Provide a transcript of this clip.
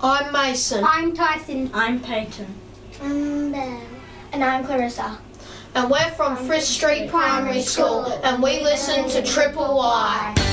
I'm Mason. I'm Tyson. I'm Peyton. I'm Belle. And I'm Clarissa. And we're from Frith Street Primary School, and we listen to Triple Y.